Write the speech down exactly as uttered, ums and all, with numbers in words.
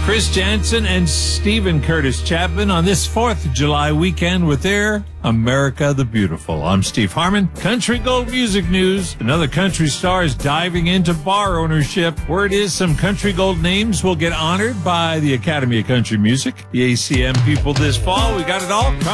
Chris Jansen and Stephen Curtis Chapman on this fourth of July weekend with their America the Beautiful. I'm Steve Harmon. Country Gold Music News. Another country star is diving into bar ownership. Word is some Country Gold names will get honored by the Academy of Country Music, the A C M people this fall. We got it all